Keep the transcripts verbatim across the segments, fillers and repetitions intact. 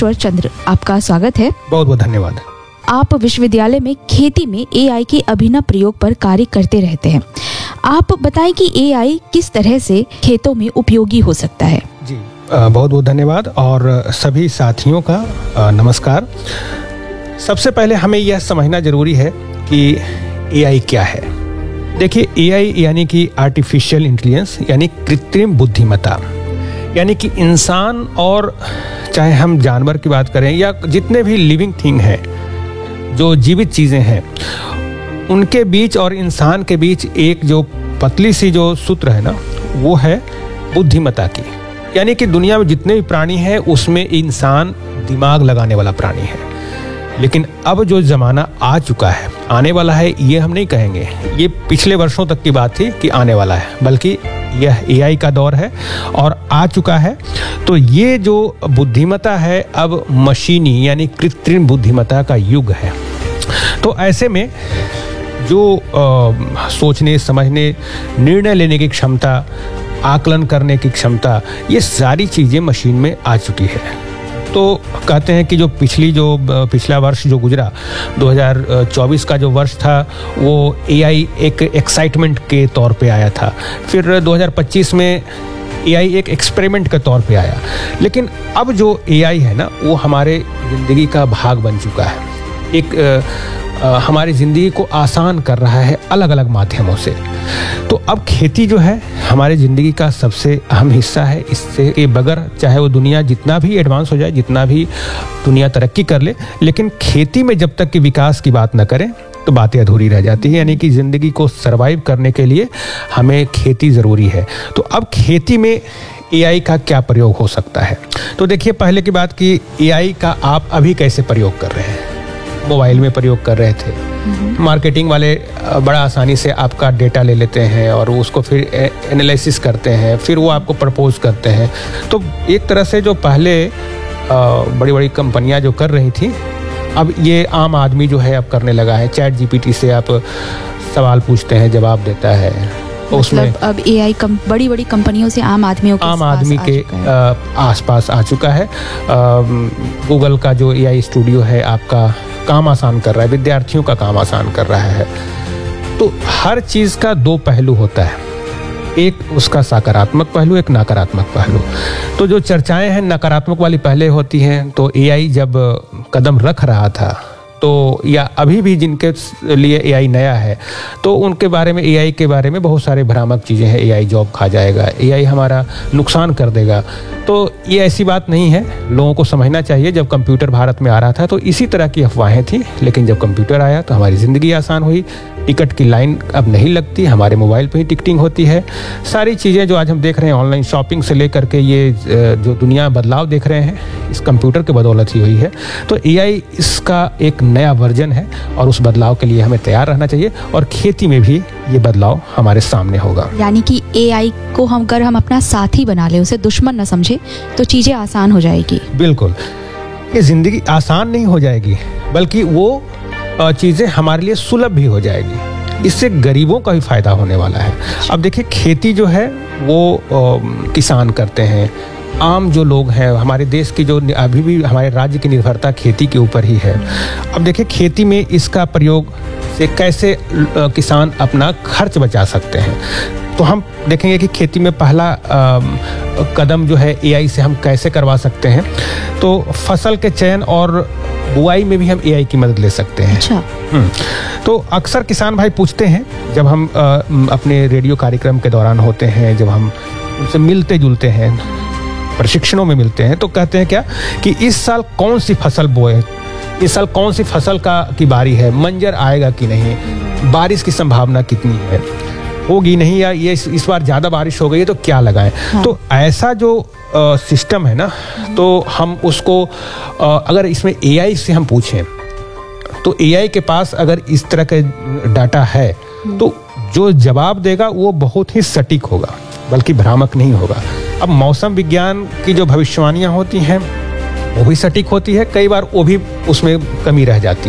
ईश्वर चंद्र, आपका स्वागत है। बहुत बहुत धन्यवाद। आप विश्वविद्यालय में खेती में एआई के अभिनव प्रयोग पर कार्य करते रहते हैं। आप बताएं कि एआई किस तरह से खेतों में उपयोगी हो सकता है। जी बहुत बहुत धन्यवाद और सभी साथियों का नमस्कार। सबसे पहले हमें यह समझना जरूरी है कि एआई क्या है। देखिए, एआई यानी कि आर्टिफिशियल इंटेलिजेंस यानी कृत्रिम बुद्धिमत्ता, यानी कि इंसान और चाहे हम जानवर की बात करें या जितने भी लिविंग थिंग हैं, जो जीवित चीज़ें हैं, उनके बीच और इंसान के बीच एक जो पतली सी जो सूत्र है ना, वो है बुद्धिमत्ता की। यानी कि दुनिया में जितने भी प्राणी हैं उसमें इंसान दिमाग लगाने वाला प्राणी है। लेकिन अब जो ज़माना आ चुका है, आने वाला है, ये हम नहीं कहेंगे, ये पिछले वर्षों तक की बात थी कि आने वाला है, बल्कि यह एआई का दौर है और आ चुका है। तो ये जो बुद्धिमत्ता है अब मशीनी यानी कृत्रिम बुद्धिमत्ता का युग है। तो ऐसे में जो आ, सोचने, समझने, निर्णय लेने की क्षमता, आकलन करने की क्षमता, ये सारी चीज़ें मशीन में आ चुकी है। तो कहते हैं कि जो पिछली जो पिछला वर्ष जो गुजरा दो हज़ार चौबीस का जो वर्ष था, वो एआई एक एक्साइटमेंट के तौर पे आया था। फिर दो हज़ार पच्चीस में एआई एक एक्सपेरिमेंट के तौर पे आया। लेकिन अब जो एआई है ना, वो हमारे ज़िंदगी का भाग बन चुका है। एक आ, आ, हमारी ज़िंदगी को आसान कर रहा है अलग अलग माध्यमों से। तो अब खेती जो है हमारी ज़िंदगी का सबसे अहम हिस्सा है। इससे के बगैर चाहे वो दुनिया जितना भी एडवांस हो जाए, जितना भी दुनिया तरक्की कर ले, लेकिन खेती में जब तक कि विकास की बात न करें तो बातें अधूरी रह जाती है। यानी कि ज़िंदगी को सरवाइव करने के लिए हमें खेती ज़रूरी है। तो अब खेती में एआई का क्या प्रयोग हो सकता है? तो देखिए, पहले की बात कि एआई का आप अभी कैसे प्रयोग कर रहे हैं। मोबाइल में प्रयोग कर रहे थे, मार्केटिंग वाले बड़ा आसानी से आपका डेटा ले लेते हैं और उसको फिर एनालिसिस करते हैं, फिर वो आपको प्रपोज करते हैं। तो एक तरह से जो पहले बड़ी बड़ी कंपनियां जो कर रही थी, अब ये आम आदमी जो है अब करने लगा है। चैट जीपीटी से आप सवाल पूछते हैं, जवाब देता है। तो उसमें मतलब अब एआई कम बड़ी बड़ी कंपनियों से आम आदमियों के आम आदमी के आसपास आ चुका है। गूगल का जो एआई स्टूडियो है आपका काम आसान कर रहा है, विद्यार्थियों का काम आसान कर रहा है। तो हर चीज़ का दो पहलू होता है, एक उसका सकारात्मक पहलू, एक नकारात्मक पहलू। तो जो चर्चाएं हैं नकारात्मक वाली पहले होती हैं। तो एआई जब कदम रख रहा था, तो या अभी भी जिनके लिए एआई नया है, तो उनके बारे में, एआई के बारे में बहुत सारे भ्रामक चीज़ें हैं। एआई जॉब खा जाएगा, एआई हमारा नुकसान कर देगा। तो ये ऐसी बात नहीं है, लोगों को समझना चाहिए। जब कंप्यूटर भारत में आ रहा था तो इसी तरह की अफवाहें थी, लेकिन जब कंप्यूटर आया तो हमारी ज़िंदगी आसान हुई। टिकट की लाइन अब नहीं लगती, हमारे मोबाइल पे ही टिकटिंग होती है। सारी चीज़ें जो आज हम देख रहे हैं, ऑनलाइन शॉपिंग से लेकर के ये जो दुनिया बदलाव देख रहे हैं, इस कंप्यूटर के बदौलत ही हुई है। तो एआई इसका एक नया वर्जन है और उस बदलाव के लिए हमें तैयार रहना चाहिए। और खेती में भी ये बदलाव हमारे सामने होगा। यानी कि एआई को हम अगर हम अपना साथी बना ले, उसे दुश्मन न समझे, तो चीज़ें आसान हो जाएगी। बिल्कुल, ये ज़िंदगी आसान नहीं हो जाएगी, बल्कि वो चीज़ें हमारे लिए सुलभ भी हो जाएगी। इससे गरीबों का भी फायदा होने वाला है। अब देखिए, खेती जो है वो आ, किसान करते हैं, आम जो लोग हैं, हमारे देश की जो अभी भी हमारे राज्य की निर्भरता खेती के ऊपर ही है। अब देखिए, खेती में इसका प्रयोग से कैसे किसान अपना खर्च बचा सकते हैं। तो हम देखेंगे कि खेती में पहला आ, कदम जो है एआई से हम कैसे करवा सकते हैं। तो फसल के चयन और बुआई में भी हम एआई की मदद ले सकते हैं। अच्छा। तो अक्सर किसान भाई पूछते हैं, जब हम आ, अपने रेडियो कार्यक्रम के दौरान होते हैं, जब हम उनसे मिलते जुलते हैं, प्रशिक्षणों में मिलते हैं, तो कहते हैं क्या कि इस साल कौन सी फसल बोए, इस साल कौन सी फसल का की बारी है, मंजर आएगा कि नहीं, बारिश की संभावना कितनी है, होगी नहीं, या ये इस, इस बार ज़्यादा बारिश हो गई है तो क्या लगाएं। हाँ। तो ऐसा जो आ, सिस्टम है ना, तो हम उसको आ, अगर इसमें एआई से हम पूछें, तो एआई के पास अगर इस तरह के डाटा है तो जो जवाब देगा वो बहुत ही सटीक होगा, बल्कि भ्रामक नहीं होगा। अब मौसम विज्ञान की जो भविष्यवाणियां होती हैं वो भी सटीक होती है, कई बार वो भी उसमें कमी रह जाती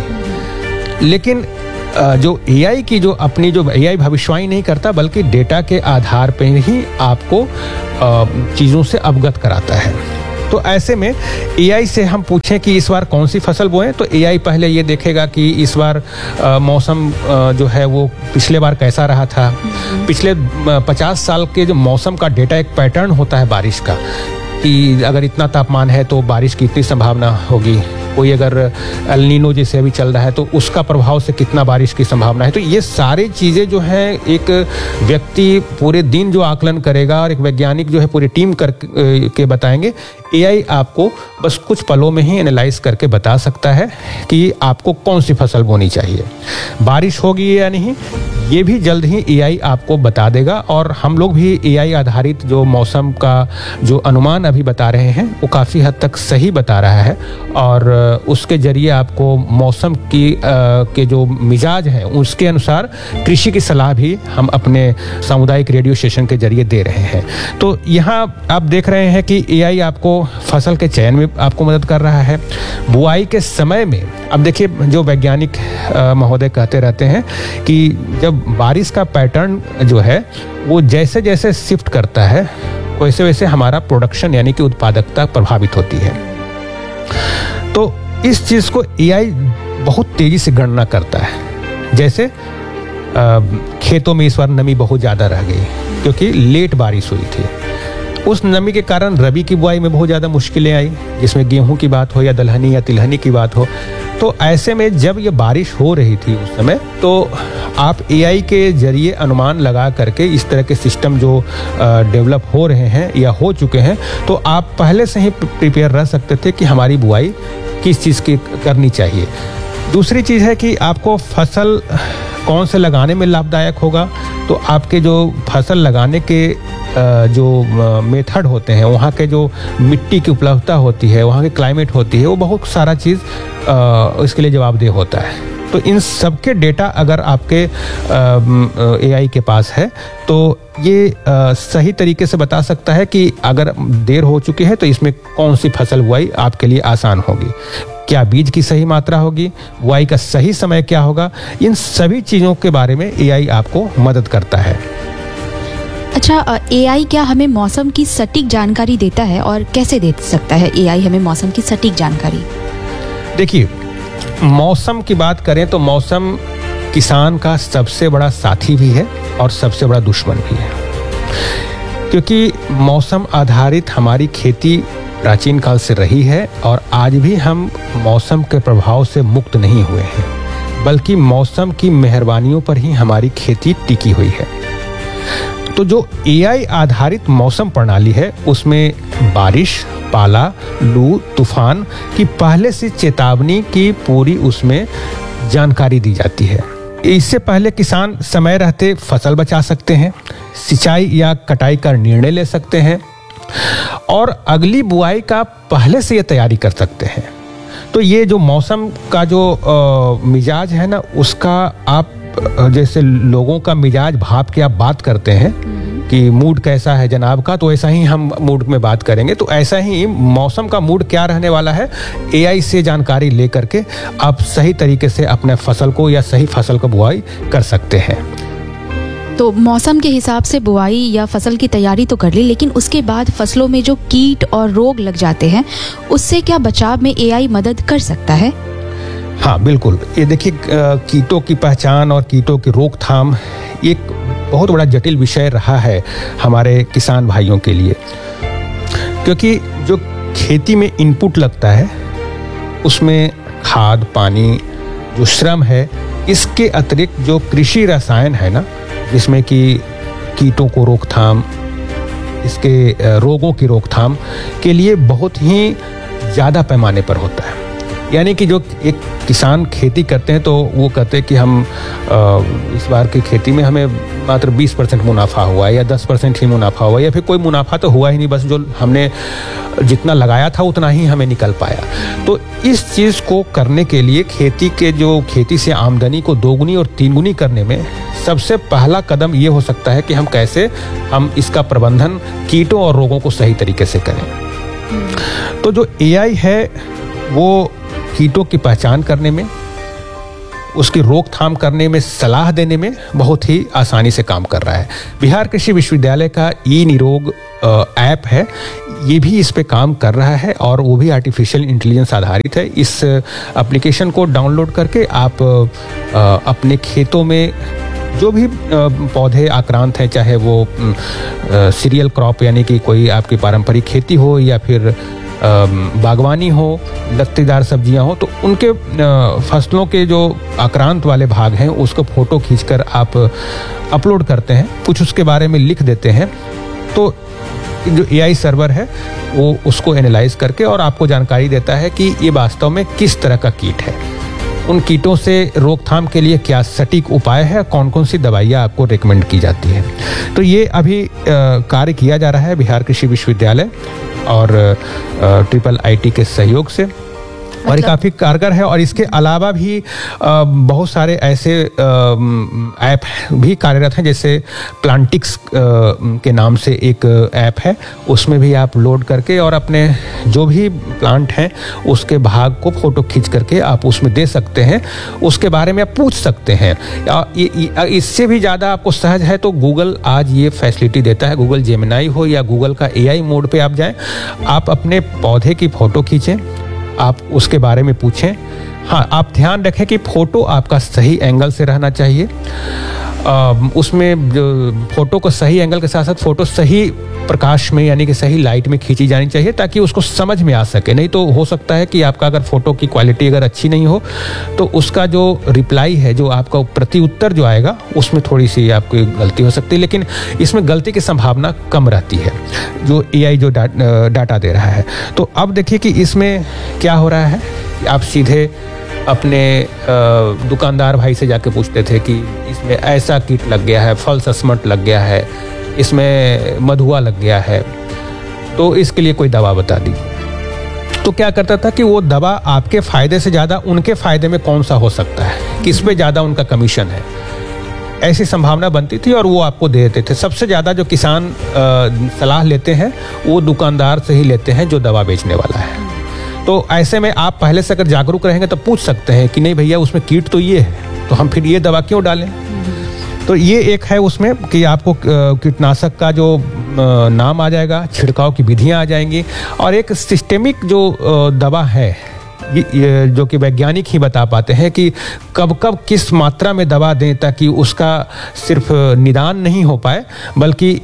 है। लेकिन जो एआई की जो अपनी जो एआई भविष्यवाणी नहीं करता, बल्कि डेटा के आधार पर ही आपको चीज़ों से अवगत कराता है। तो ऐसे में एआई से हम पूछें कि इस बार कौन सी फसल बोएं, तो एआई पहले ये देखेगा कि इस बार आ, मौसम आ, जो है वो पिछले बार कैसा रहा था। पिछले पचास साल के जो मौसम का डेटा, एक पैटर्न होता है बारिश का, कि अगर इतना तापमान है तो बारिश की इतनी संभावना होगी। कोई अगर एल नीनो जैसे अभी चल रहा है तो उसका प्रभाव से कितना बारिश की संभावना है। तो ये सारी चीज़ें जो हैं एक व्यक्ति पूरे दिन जो आकलन करेगा और एक वैज्ञानिक जो है पूरी टीम कर के बताएंगे। एआई आपको बस कुछ पलों में ही एनालाइज करके बता सकता है कि आपको कौन सी फसल बोनी चाहिए, बारिश होगी या नहीं, ये भी जल्द ही एआई आपको बता देगा। और हम लोग भी एआई आधारित जो मौसम का जो अनुमान अभी बता रहे हैं वो काफ़ी हद तक सही बता रहा है, और उसके जरिए आपको मौसम की आ, के जो मिजाज हैं उसके अनुसार कृषि की सलाह भी हम अपने सामुदायिक रेडियो स्टेशन के जरिए दे रहे हैं। तो यहाँ आप देख रहे हैं कि एआई आपको फसल के चयन में आपको मदद कर रहा है। बुआई के समय में अब देखिए, जो वैज्ञानिक महोदय कहते रहते हैं कि जब बारिश का पैटर्न जो है वो जैसे जैसे शिफ्ट करता है वैसे वैसे हमारा प्रोडक्शन यानी कि उत्पादकता प्रभावित होती है। तो इस चीज़ को एआई बहुत तेज़ी से गणना करता है। जैसे आ, खेतों में इस बार नमी बहुत ज़्यादा रह गई क्योंकि लेट बारिश हुई थी। उस नमी के कारण रबी की बुआई में बहुत ज़्यादा मुश्किलें आई, जिसमें गेहूं की बात हो या दलहनी या तिलहनी की बात हो। तो ऐसे में जब ये बारिश हो रही थी उस समय, तो आप एआई के जरिए अनुमान लगा करके इस तरह के सिस्टम जो डेवलप हो रहे हैं या हो चुके हैं, तो आप पहले से ही प्रिपेयर रह सकते थे कि हमारी बुआई किस चीज़ की करनी चाहिए। दूसरी चीज़ है कि आपको फसल कौन से लगाने में लाभदायक होगा, तो आपके जो फसल लगाने के जो मेथड होते हैं, वहाँ के जो मिट्टी की उपलब्धता होती है, वहाँ की क्लाइमेट होती है, वो बहुत सारा चीज़ इसके लिए जवाबदेह होता है। तो इन सब के डेटा अगर आपके एआई के पास है तो ये आ, सही तरीके से बता सकता है कि अगर देर हो चुकी है तो इसमें कौन सी फसल बुआई आपके लिए आसान होगी, क्या बीज की सही मात्रा होगी, बुआई का सही समय क्या होगा। इन सभी चीज़ों के बारे में एआई आपको मदद करता है। अच्छा, एआई क्या हमें मौसम की सटीक जानकारी देता है, और कैसे दे सकता है एआई हमें मौसम की सटीक जानकारी? देखिए, मौसम की बात करें तो मौसम किसान का सबसे बड़ा साथी भी है और सबसे बड़ा दुश्मन भी है, क्योंकि मौसम आधारित हमारी खेती प्राचीन काल से रही है और आज भी हम मौसम के प्रभाव से मुक्त नहीं हुए हैं, बल्कि मौसम की मेहरबानियों पर ही हमारी खेती टिकी हुई है। तो जो एआई आधारित मौसम प्रणाली है उसमें बारिश, पाला, लू, तूफान की पहले से चेतावनी की पूरी उसमें जानकारी दी जाती है। इससे पहले किसान समय रहते फसल बचा सकते हैं, सिंचाई या कटाई का निर्णय ले सकते हैं और अगली बुआई का पहले से ये तैयारी कर सकते हैं। तो ये जो मौसम का जो आ, मिजाज है ना, उसका आप जैसे लोगों का मिजाज भाप के आप बात करते हैं कि मूड कैसा है जनाब का, तो ऐसा ही हम मूड में बात करेंगे। तो ऐसा ही मौसम का मूड क्या रहने वाला है, एआई से जानकारी लेकर के आप सही तरीके से अपने फसल को या सही फसल को बुआई कर सकते हैं। तो मौसम के हिसाब से बुआई या फसल की तैयारी तो कर ली, लेकिन उसके बाद फसलों में जो कीट और रोग लग जाते हैं उससे क्या बचाव में एआई मदद कर सकता है? हाँ बिल्कुल। ये देखिए, कीटों की पहचान और कीटों की रोकथाम एक बहुत बड़ा जटिल विषय रहा है हमारे किसान भाइयों के लिए, क्योंकि जो खेती में इनपुट लगता है उसमें खाद, पानी, जो श्रम है, इसके अतिरिक्त जो कृषि रसायन है ना, जिसमें कि कीटों को रोकथाम, इसके रोगों की रोकथाम के लिए बहुत ही ज़्यादा पैमाने पर होता है। यानी कि जो एक किसान खेती करते हैं तो वो कहते हैं कि हम आ, इस बार की खेती में हमें मात्र बीस परसेंट मुनाफा हुआ है या दस परसेंट ही मुनाफा हुआ, या फिर कोई मुनाफा तो हुआ ही नहीं, बस जो हमने जितना लगाया था उतना ही हमें निकल पाया। तो इस चीज़ को करने के लिए खेती के जो खेती से आमदनी को दोगुनी और तीनगुनी करने में सबसे पहला कदम ये हो सकता है कि हम कैसे हम इसका प्रबंधन कीटों और रोगों को सही तरीके से करें। तो जो एआई है वो कीटों की पहचान करने में, उसकी रोकथाम करने में, सलाह देने में बहुत ही आसानी से काम कर रहा है। बिहार कृषि विश्वविद्यालय का ई निरोग ऐप है, ये भी इस पे काम कर रहा है और वो भी आर्टिफिशियल इंटेलिजेंस आधारित है। इस एप्लीकेशन को डाउनलोड करके आप अपने खेतों में जो भी पौधे आक्रांत हैं, चाहे वो सीरियल क्रॉप यानी कि कोई आपकी पारंपरिक खेती हो या फिर बागवानी हो, लत्तेदार सब्जियां हो, तो उनके फसलों के जो आक्रांत वाले भाग हैं उसको फोटो खींचकर आप अपलोड करते हैं, कुछ उसके बारे में लिख देते हैं, तो जो एआई सर्वर है वो उसको एनालाइज करके और आपको जानकारी देता है कि ये वास्तव में किस तरह का कीट है, उन कीटों से रोकथाम के लिए क्या सटीक उपाय है, कौन कौन सी दवाइयाँ आपको रिकमेंड की जाती है। तो ये अभी कार्य किया जा रहा है बिहार कृषि विश्वविद्यालय और ट्रिपल आईटी के सहयोग से, और ये काफ़ी कारगर है। और इसके अलावा भी आ, बहुत सारे ऐसे ऐप भी कार्यरत हैं, जैसे प्लांटिक्स के नाम से एक ऐप है, उसमें भी आप लोड करके और अपने जो भी प्लांट हैं उसके भाग को फोटो खींच करके आप उसमें दे सकते हैं, उसके बारे में आप पूछ सकते हैं। इससे भी ज़्यादा आपको सहज है तो गूगल आज ये फैसिलिटी देता है, गूगल जेमिनाई हो या गूगल का एआई मोड पे आप जाएं, आप अपने पौधे की फ़ोटो खींचें, आप उसके बारे में पूछें। हाँ, आप ध्यान रखें कि फ़ोटो आपका सही एंगल से रहना चाहिए। आ, उसमें जो फ़ोटो को सही एंगल के साथ साथ फ़ोटो सही प्रकाश में यानी कि सही लाइट में खींची जानी चाहिए ताकि उसको समझ में आ सके। नहीं तो हो सकता है कि आपका अगर फ़ोटो की क्वालिटी अगर अच्छी नहीं हो तो उसका जो रिप्लाई है, जो आपका प्रति उत्तर जो आएगा, उसमें थोड़ी सी आपकी गलती हो सकती है, लेकिन इसमें गलती की संभावना कम रहती है जो एआई जो डा, डाटा दे रहा है। तो अब देखिए कि इसमें क्या हो रहा है, आप सीधे अपने दुकानदार भाई से जाके पूछते थे कि इसमें ऐसा कीट लग गया है, फल सस्मट लग गया है, इसमें मधुआ लग गया है, तो इसके लिए कोई दवा बता दी। तो क्या करता था कि वो दवा आपके फ़ायदे से ज़्यादा उनके फ़ायदे में कौन सा हो सकता है, किस पे ज़्यादा उनका कमीशन है, ऐसी संभावना बनती थी और वो आपको दे देते थे। सबसे ज़्यादा जो किसान आ, सलाह लेते हैं वो दुकानदार से ही लेते हैं जो दवा बेचने वाला है। तो ऐसे में आप पहले से अगर जागरूक रहेंगे तो पूछ सकते हैं कि नहीं भैया उसमें कीट तो ये है, तो हम फिर ये दवा क्यों डालें। तो ये एक है उसमें कि आपको कीटनाशक का जो नाम आ जाएगा, छिड़काव की विधियां आ जाएंगी, और एक सिस्टेमिक जो दवा है ये जो कि वैज्ञानिक ही बता पाते हैं कि कब कब किस मात्रा में दवा दें ताकि उसका सिर्फ निदान नहीं हो पाए बल्कि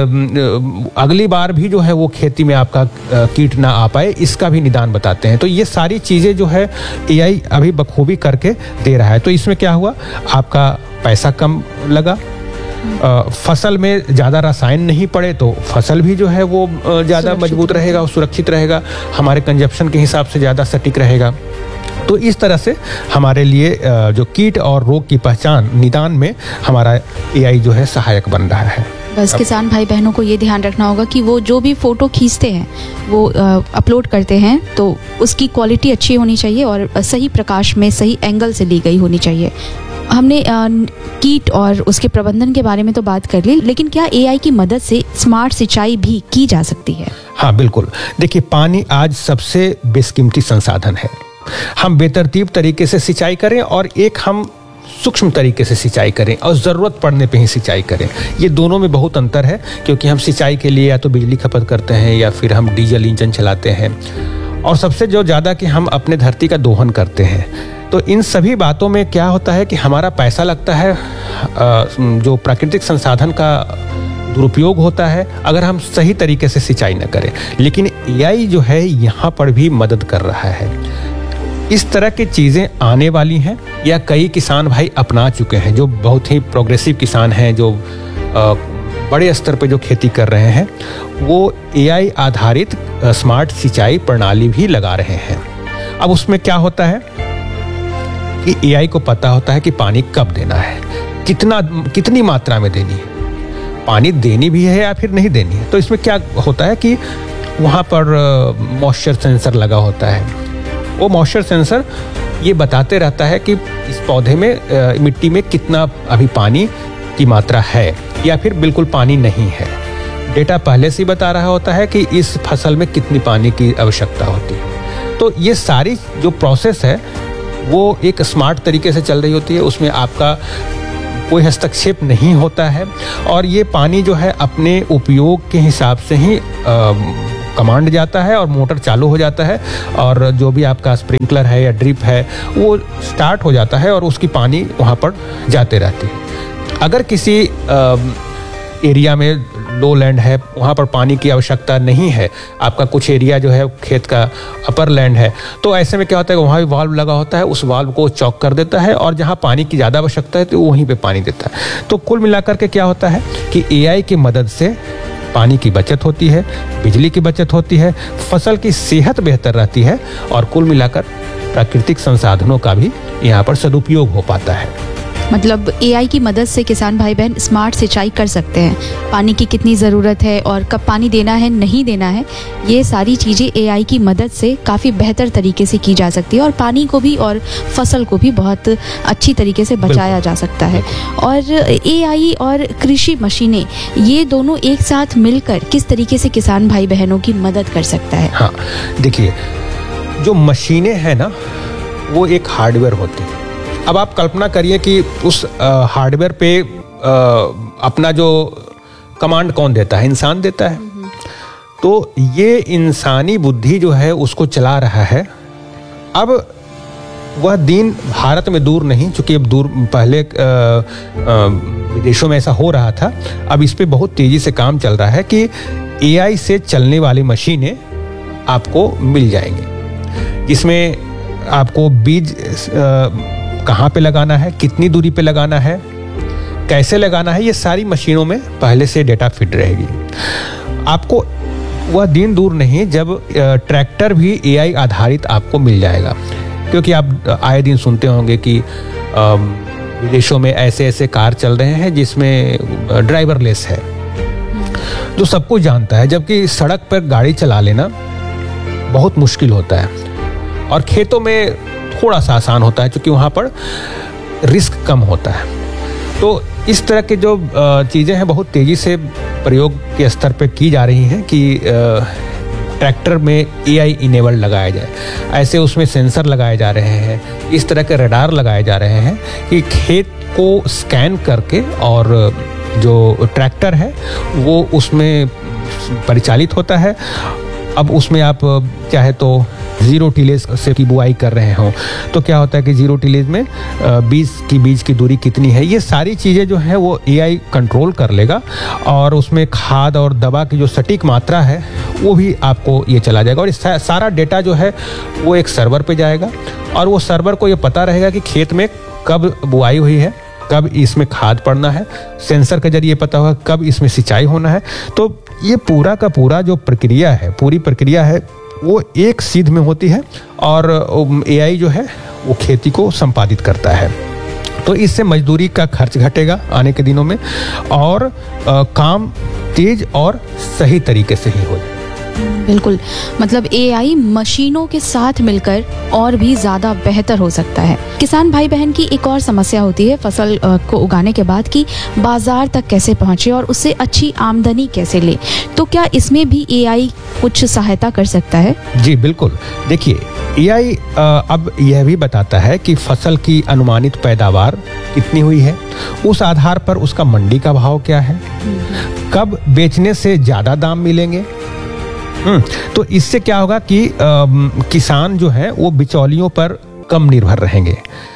अगली बार भी जो है वो खेती में आपका कीट ना आ पाए, इसका भी निदान बताते हैं। तो ये सारी चीज़ें जो है एआई अभी बखूबी करके दे रहा है। तो इसमें क्या हुआ, आपका पैसा कम लगा, फसल में ज़्यादा रसायन नहीं पड़े तो फसल भी जो है वो ज़्यादा मजबूत रहेगा और सुरक्षित रहेगा, हमारे कंजप्शन के हिसाब से ज़्यादा सटीक रहेगा। तो इस तरह से हमारे लिए जो कीट और रोग की पहचान निदान में हमारा एआई जो है सहायक बन रहा है। बस किसान भाई बहनों को ये ध्यान रखना होगा कि वो जो भी फ़ोटो खींचते हैं वो अपलोड करते हैं तो उसकी क्वालिटी अच्छी होनी चाहिए और सही प्रकाश में सही एंगल से ली गई होनी चाहिए। हमने कीट और उसके प्रबंधन के बारे में तो बात कर ली, लेकिन क्या एआई की मदद से स्मार्ट सिंचाई भी की जा सकती है? हाँ बिल्कुल। देखिए, पानी आज सबसे बेशकीमती संसाधन है। हम बेतरतीब तरीके से सिंचाई करें और एक हम सूक्ष्म तरीके से सिंचाई करें और ज़रूरत पड़ने पे ही सिंचाई करें, ये दोनों में बहुत अंतर है। क्योंकि हम सिंचाई के लिए या तो बिजली खपत करते हैं या फिर हम डीजल इंजन चलाते हैं, और सबसे जो ज़्यादा कि हम अपने धरती का दोहन करते हैं। तो इन सभी बातों में क्या होता है कि हमारा पैसा लगता है, जो प्राकृतिक संसाधन का दुरुपयोग होता है अगर हम सही तरीके से सिंचाई न करें। लेकिन एआई जो है यहाँ पर भी मदद कर रहा है। इस तरह की चीज़ें आने वाली हैं या कई किसान भाई अपना चुके हैं, जो बहुत ही प्रोग्रेसिव किसान हैं, जो बड़े स्तर पे जो खेती कर रहे हैं, वो एआई आधारित स्मार्ट सिंचाई प्रणाली भी लगा रहे हैं। अब उसमें क्या होता है कि एआई को पता होता है कि पानी कब देना है, कितना कितनी मात्रा में देनी है, पानी देनी भी है या फिर नहीं देनी है। तो इसमें क्या होता है कि वहाँ पर मॉइस्चर सेंसर लगा होता है। वो मॉइस्चर सेंसर ये बताते रहता है कि इस पौधे में मिट्टी में कितना अभी पानी की मात्रा है या फिर बिल्कुल पानी नहीं है। डेटा पहले से ही बता रहा होता है कि इस फसल में कितनी पानी की आवश्यकता होती है। तो ये सारी जो प्रोसेस है वो एक स्मार्ट तरीके से चल रही होती है, उसमें आपका कोई हस्तक्षेप नहीं होता है और ये पानी जो है अपने उपयोग के हिसाब से ही आ, कमांड जाता है और मोटर चालू हो जाता है और जो भी आपका स्प्रिंकलर है या ड्रिप है वो स्टार्ट हो जाता है और उसकी पानी वहाँ पर जाते रहती है। अगर किसी एरिया में लो लैंड है, वहाँ पर पानी की आवश्यकता नहीं है, आपका कुछ एरिया जो है खेत का अपर लैंड है, तो ऐसे में क्या होता है, वहाँ भी वाल्व लगा होता है, उस वाल्व को चॉक कर देता है और जहाँ पानी की ज़्यादा आवश्यकता है तो वहीं पे पानी देता है। तो कुल मिलाकर के क्या होता है कि एआई की मदद से पानी की बचत होती है, बिजली की बचत होती है, फसल की सेहत बेहतर रहती है और कुल मिलाकर प्राकृतिक संसाधनों का भी यहाँ पर सदुपयोग हो पाता है। मतलब एआई की मदद से किसान भाई बहन स्मार्ट सिंचाई कर सकते हैं, पानी की कितनी ज़रूरत है और कब पानी देना है नहीं देना है, ये सारी चीज़ें एआई की मदद से काफ़ी बेहतर तरीके से की जा सकती है और पानी को भी और फसल को भी बहुत अच्छी तरीके से बचाया जा सकता है। और एआई और कृषि मशीनें ये दोनों एक साथ मिलकर किस तरीके से किसान भाई बहनों की मदद कर सकता है? हाँ, देखिए, जो मशीनें हैं ना वो एक हार्डवेयर होती है। अब आप कल्पना करिए कि उस हार्डवेयर पे आ, अपना जो कमांड कौन देता है? इंसान देता है। तो ये इंसानी बुद्धि जो है उसको चला रहा है। अब वह दिन भारत में दूर नहीं, चूंकि अब दूर पहले विदेशों में ऐसा हो रहा था, अब इस पे बहुत तेजी से काम चल रहा है कि एआई से चलने वाली मशीनें आपको मिल जाएंगी, जिसमें आपको बीज आ, कहाँ पे लगाना है, कितनी दूरी पे लगाना है, कैसे लगाना है, ये सारी मशीनों में पहले से डेटा फिट रहेगी। आपको वह दिन दूर नहीं जब ट्रैक्टर भी एआई आधारित आपको मिल जाएगा, क्योंकि आप आए दिन सुनते होंगे कि विदेशों में ऐसे ऐसे कार चल रहे हैं जिसमें ड्राइवरलेस है, जो सब कुछ जानता है, जबकि सड़क पर गाड़ी चला लेना बहुत मुश्किल होता है और खेतों में थोड़ा सा आसान होता है क्योंकि वहाँ पर रिस्क कम होता है। तो इस तरह के जो चीज़ें हैं बहुत तेज़ी से प्रयोग के स्तर पे की जा रही हैं कि ट्रैक्टर में एआई इनेबल लगाया जाए, ऐसे उसमें सेंसर लगाए जा रहे हैं, इस तरह के रडार लगाए जा रहे हैं कि खेत को स्कैन करके और जो ट्रैक्टर है वो उसमें परिचालित होता है। अब उसमें आप चाहे तो जीरो टिलेज से की बुआई कर रहे हो तो क्या होता है कि जीरो टिलेज में बीज की बीज की दूरी कितनी है, ये सारी चीज़ें जो है वो एआई कंट्रोल कर लेगा और उसमें खाद और दवा की जो सटीक मात्रा है वो भी आपको ये चला जाएगा और सा, सारा डेटा जो है वो एक सर्वर पे जाएगा और वो सर्वर को ये पता रहेगा कि खेत में कब बुआई हुई है, कब इसमें खाद पड़ना है, सेंसर के जरिए पता होगा कब इसमें सिंचाई होना है। तो ये पूरा का पूरा जो प्रक्रिया है, पूरी प्रक्रिया है वो एक सीध में होती है और एआई जो है वो खेती को संपादित करता है। तो इससे मजदूरी का खर्च घटेगा आने के दिनों में और आ, काम तेज और सही तरीके से ही हो जाएगा। बिल्कुल, मतलब एआई मशीनों के साथ मिलकर और भी ज़्यादा बेहतर हो सकता है। किसान भाई बहन की एक और समस्या होती है फसल को उगाने के बाद कि बाजार तक कैसे पहुंचे और उससे अच्छी आमदनी कैसे ले, तो क्या इसमें भी एआई कुछ सहायता कर सकता है? जी बिल्कुल, देखिए एआई अब यह भी बताता है कि फसल की अनुमानित पैदावार कितनी हुई है, उस आधार पर उसका मंडी का भाव क्या है, कब बेचने से ज़्यादा दाम मिलेंगे। हम्म तो इससे क्या होगा कि आ, किसान जो है वो बिचौलियों पर कम निर्भर रहेंगे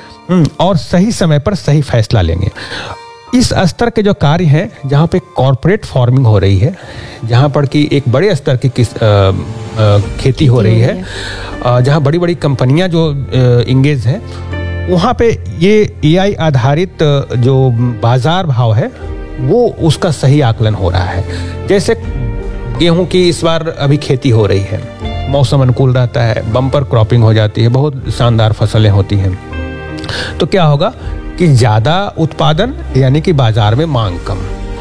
और सही समय पर सही फैसला लेंगे। इस स्तर के जो कार्य हैं जहाँ पे कॉरपोरेट फार्मिंग हो रही है, जहाँ पर कि एक बड़े स्तर की किस आ, आ, खेती हो रही है, जहाँ बड़ी बड़ी कंपनियां जो इंगेज हैं, वहाँ पे ये एआई आधारित जो बाजार भाव है वो उसका सही आकलन हो रहा है। जैसे गेहूं की इस बार अभी खेती हो रही है, मौसम अनुकूल रहता है, बम्पर क्रॉपिंग हो जाती है, बहुत शानदार फसलें होती हैं, तो क्या होगा कि ज़्यादा उत्पादन यानी कि बाजार में मांग कम।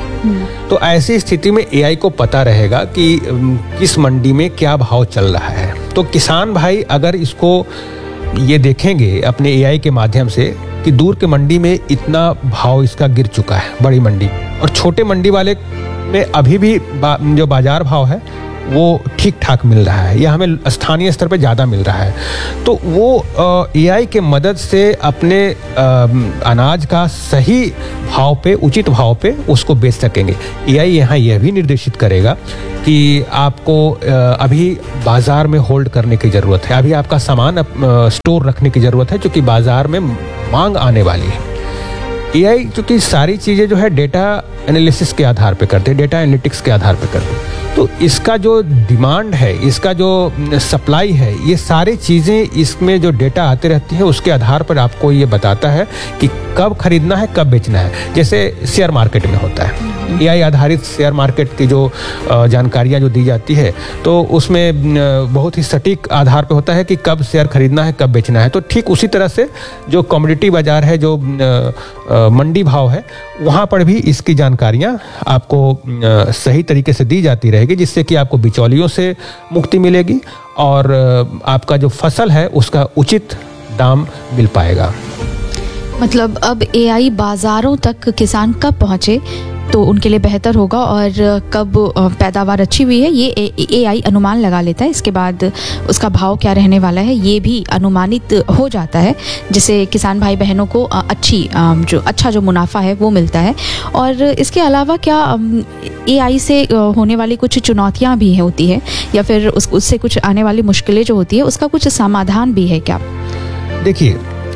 तो ऐसी स्थिति में एआई को पता रहेगा कि किस मंडी में क्या भाव चल रहा है। तो किसान भाई अगर इसको ये देखेंगे अपने एआई के माध्यम से कि दूर के मंडी में इतना भाव इसका गिर चुका है बड़ी मंडी, और छोटे मंडी वाले में अभी भी बा, जो बाजार भाव है वो ठीक ठाक मिल रहा है या हमें स्थानीय स्तर पे ज़्यादा मिल रहा है, तो वो एआई के मदद से अपने आ, अनाज का सही भाव पे, उचित भाव पे उसको बेच सकेंगे। एआई यहाँ यह भी निर्देशित करेगा कि आपको अभी बाज़ार में होल्ड करने की ज़रूरत है, अभी आपका सामान स्टोर रखने की ज़रूरत है, क्योंकि बाज़ार में मांग आने वाली है। एआई चूँकि सारी चीज़ें जो है डेटा एनालिसिस के आधार पे करते हैं, डेटा एनालिटिक्स के आधार पे करते हैं, तो इसका जो डिमांड है, इसका जो सप्लाई है, ये सारी चीज़ें इसमें जो डेटा आते रहती है उसके आधार पर आपको ये बताता है कि कब खरीदना है, कब बेचना है। जैसे शेयर मार्केट में होता है, एआई आधारित शेयर मार्केट की जो जानकारियाँ जो दी जाती है, तो उसमें बहुत ही सटीक आधार पर होता है कि कब शेयर खरीदना है, कब बेचना है। तो ठीक उसी तरह से जो कमोडिटी बाजार है, जो मंडी भाव है, वहाँ पर भी इसकी जानकारियाँ आपको सही तरीके से दी जाती रहेगी, जिससे कि आपको बिचौलियों से मुक्ति मिलेगी और आपका जो फसल है उसका उचित दाम मिल पाएगा। मतलब अब एआई बाज़ारों तक किसान कब पहुँचे तो उनके लिए बेहतर होगा, और कब पैदावार अच्छी हुई है ये एआई अनुमान लगा लेता है। इसके बाद उसका भाव क्या रहने वाला है ये भी अनुमानित हो जाता है, जिससे किसान भाई बहनों को अच्छी जो अच्छा जो मुनाफा है वो मिलता है। और इसके अलावा क्या एआई से होने वाली कुछ चुनौतियाँ भी होती है, या फिर उस उससे कुछ आने वाली मुश्किलें जो होती है उसका कुछ समाधान भी है क्या? देखिए,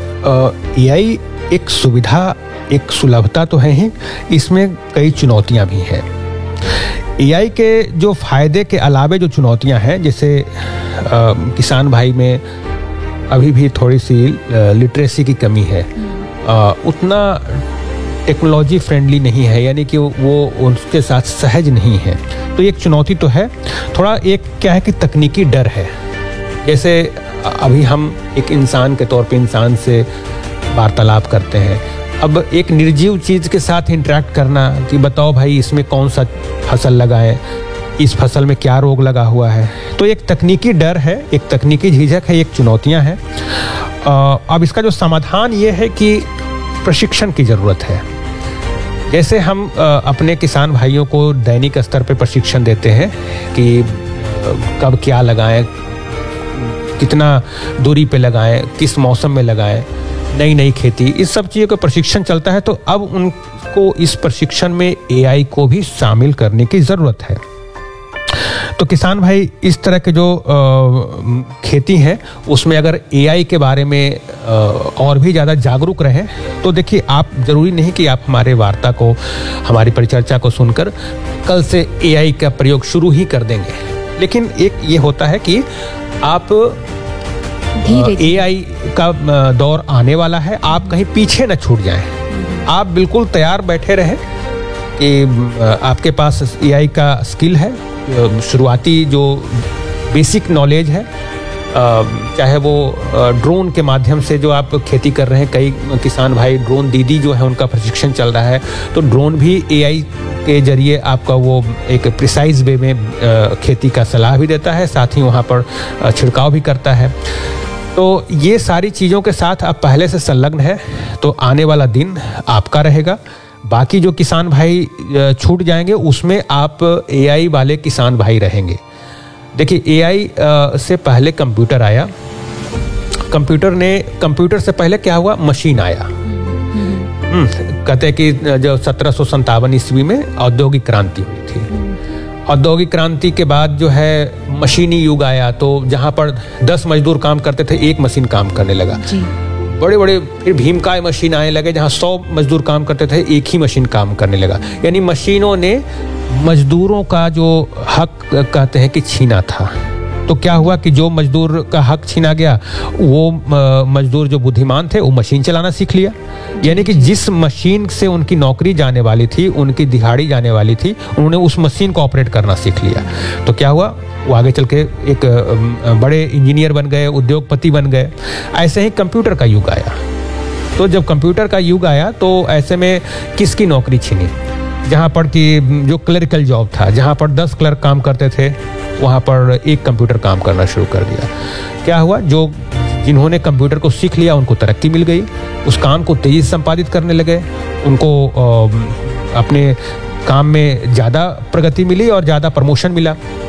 एआई एक सुविधा, एक सुलभता तो है ही, इसमें कई चुनौतियां भी हैं। एआई के जो फायदे के अलावे जो चुनौतियां हैं, जैसे आ, किसान भाई में अभी भी थोड़ी सी लिटरेसी की कमी है, आ, उतना टेक्नोलॉजी फ्रेंडली नहीं है, यानी कि वो उसके साथ सहज नहीं है, तो एक चुनौती तो है। थोड़ा एक क्या है कि तकनीकी डर है। जैसे अभी हम एक इंसान के तौर पे इंसान से वार्तालाप करते हैं, अब एक निर्जीव चीज़ के साथ इंटरेक्ट करना कि बताओ भाई इसमें कौन सा फसल लगाएं, इस फसल में क्या रोग लगा हुआ है, तो एक तकनीकी डर है, एक तकनीकी झिझक है, एक चुनौतियां हैं। अब इसका जो समाधान ये है कि प्रशिक्षण की ज़रूरत है। जैसे हम अपने किसान भाइयों को दैनिक स्तर पर प्रशिक्षण देते हैं कि कब क्या लगाएं, कितना दूरी पे लगाएं, किस मौसम में लगाएं, नई नई खेती, इस सब चीज़ों का प्रशिक्षण चलता है, तो अब उनको इस प्रशिक्षण में एआई को भी शामिल करने की ज़रूरत है। तो किसान भाई इस तरह के जो आ, खेती है उसमें अगर एआई के बारे में आ, और भी ज़्यादा जागरूक रहें, तो देखिए, आप ज़रूरी नहीं कि आप हमारे वार्ता को, हमारी परिचर्चा को सुनकर कल से एआई का प्रयोग शुरू ही कर देंगे, लेकिन एक ये होता है कि आप एआई का दौर आने वाला है, आप कहीं पीछे न छूट जाएं, आप बिल्कुल तैयार बैठे रहें कि आपके पास एआई का स्किल है, शुरुआती जो बेसिक नॉलेज है, चाहे वो ड्रोन के माध्यम से जो आप खेती कर रहे हैं, कई किसान भाई ड्रोन दीदी जो है उनका प्रशिक्षण चल रहा है, तो ड्रोन भी एआई के जरिए आपका वो एक प्रिसाइज वे में खेती का सलाह भी देता है, साथ ही वहाँ पर छिड़काव भी करता है। तो ये सारी चीज़ों के साथ आप पहले से संलग्न है, तो आने वाला दिन आपका रहेगा। बाकी जो किसान भाई छूट जाएंगे उसमें आप एआई वाले किसान भाई रहेंगे। देखिए, एआई से पहले कंप्यूटर आया, कंप्यूटर ने कंप्यूटर से पहले क्या हुआ, मशीन आया। कहते हैं कि जो सत्रह सौ संतावन ईस्वी में औद्योगिक क्रांति हुई थी। औद्योगिक क्रांति के बाद जो है मशीनी युग आया, तो जहाँ पर दस मजदूर काम करते थे एक मशीन काम करने लगा। बड़े बड़े फिर भीमकाय मशीन आने लगे, जहाँ सौ मजदूर काम करते थे एक ही मशीन काम करने लगा। यानी मशीनों ने मजदूरों का जो हक कहते हैं कि छीना था, तो क्या हुआ कि जो मजदूर का हक छीना गया, वो मजदूर जो बुद्धिमान थे वो मशीन चलाना सीख लिया। यानी कि जिस मशीन से उनकी नौकरी जाने वाली थी, उनकी दिहाड़ी जाने वाली थी, उन्होंने उस मशीन को ऑपरेट करना सीख लिया। तो क्या हुआ, वो आगे चल के एक बड़े इंजीनियर बन गए, उद्योगपति बन गए। ऐसे ही कंप्यूटर का युग आया। तो जब कंप्यूटर का युग आया तो ऐसे में किसकी नौकरी छीनी, जहाँ पर कि जो क्लरिकल जॉब था, जहाँ पर दस क्लर्क काम करते थे, वहाँ पर एक कंप्यूटर काम करना शुरू कर दिया। क्या हुआ, जो जिन्होंने कंप्यूटर को सीख लिया उनको तरक्की मिल गई, उस काम को तेजी से संपादित करने लगे, उनको अपने काम में ज़्यादा प्रगति मिली और ज़्यादा प्रमोशन मिला।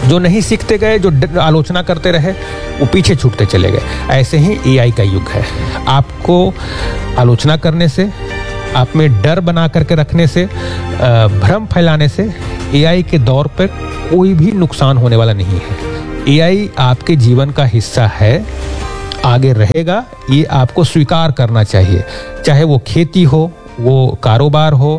जो नहीं सीखते गए, जो आलोचना करते रहे, वो पीछे छूटते चले गए। ऐसे ही एआई का युग है। आपको आलोचना करने से, आप में डर बना करके रखने से, भ्रम फैलाने से एआई के दौर पर कोई भी नुकसान होने वाला नहीं है। एआई आपके जीवन का हिस्सा है, आगे रहेगा, ये आपको स्वीकार करना चाहिए। चाहे वो खेती हो, वो कारोबार हो,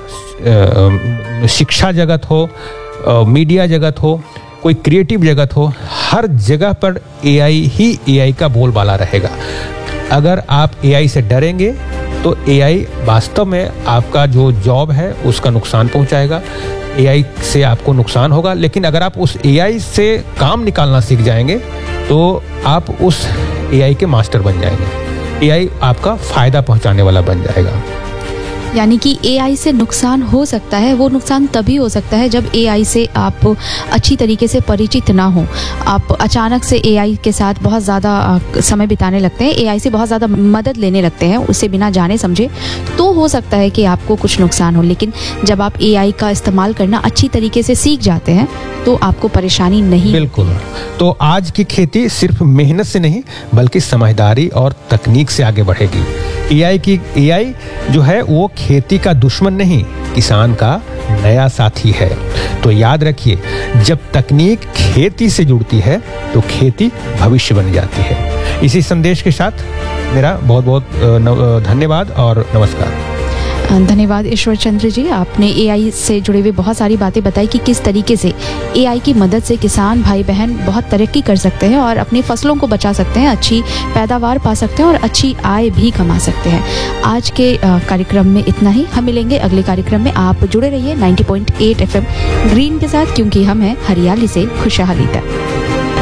शिक्षा जगत हो, मीडिया जगत हो, कोई क्रिएटिव जगत हो, हर जगह पर एआई ही एआई का बोलबाला रहेगा। अगर आप एआई से डरेंगे तो एआई वास्तव में आपका जो जॉब है उसका नुकसान पहुंचाएगा, एआई से आपको नुकसान होगा। लेकिन अगर आप उस एआई से काम निकालना सीख जाएंगे तो आप उस एआई के मास्टर बन जाएंगे, एआई आपका फायदा पहुंचाने वाला बन जाएगा। यानी कि एआई से नुकसान हो सकता है, वो नुकसान तभी हो सकता है जब एआई से आप अच्छी तरीके से परिचित ना हो। आप अचानक से एआई के साथ बहुत ज़्यादा समय बिताने लगते हैं, एआई से बहुत ज़्यादा मदद लेने लगते हैं उसे बिना जाने समझे, तो हो सकता है कि आपको कुछ नुकसान हो। लेकिन जब आप एआई का इस्तेमाल करना अच्छी तरीके से सीख जाते हैं तो आपको परेशानी नहीं। बिल्कुल। तो आज की खेती सिर्फ मेहनत से नहीं बल्कि समझदारी और तकनीक से आगे बढ़ेगी। एआई की एआई जो है वो खेती का दुश्मन नहीं, किसान का नया साथी है। तो याद रखिए, जब तकनीक खेती से जुड़ती है तो खेती भविष्य बन जाती है। इसी संदेश के साथ मेरा बहुत बहुत धन्यवाद और नमस्कार। धन्यवाद ईश्वर चंद्र जी, आपने एआई से जुड़े हुए बहुत सारी बातें बताई कि किस तरीके से एआई की मदद से किसान भाई बहन बहुत तरक्की कर सकते हैं और अपनी फसलों को बचा सकते हैं, अच्छी पैदावार पा सकते हैं और अच्छी आय भी कमा सकते हैं। आज के कार्यक्रम में इतना ही, हम मिलेंगे अगले कार्यक्रम में। आप जुड़े रहिए नब्बे पॉइंट आठ एफएम ग्रीन के साथ, क्योंकि हम हैं हरियाली से खुशहाली तक।